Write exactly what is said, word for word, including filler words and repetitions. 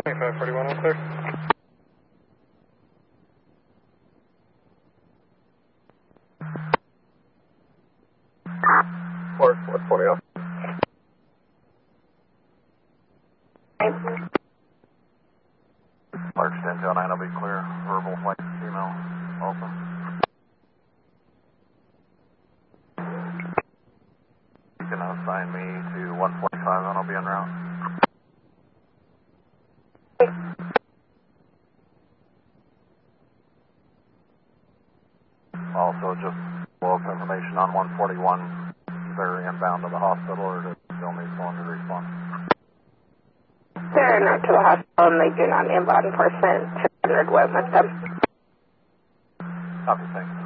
twenty-five forty-one, I'm clear. Mark four twenty off. Mark ten two nine, I'll be clear. Verbal flight female, also. You can assign me to one forty-five and I'll be en route. Also, just local information on one forty-one. They're inbound to the hospital or do they still need someone to respond? They're not to the hospital and they do not inbound person to one hundred web with them. Copy, thanks.